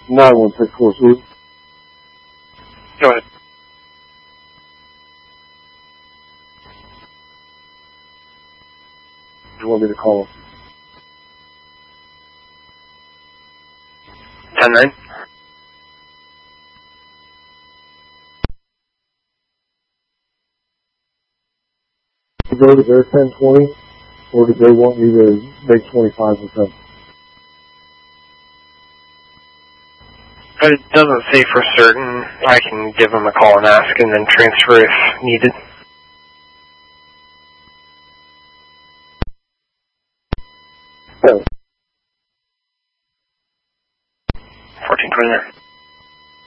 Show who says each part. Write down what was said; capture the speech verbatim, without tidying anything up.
Speaker 1: nine one six four two.
Speaker 2: Go ahead.
Speaker 1: Do you want me to call him?
Speaker 2: ten nine.
Speaker 1: Go to their ten twenty, or do they want me to make twenty-five percent?
Speaker 2: But it doesn't say for certain. I can give them a call and ask and then transfer if needed.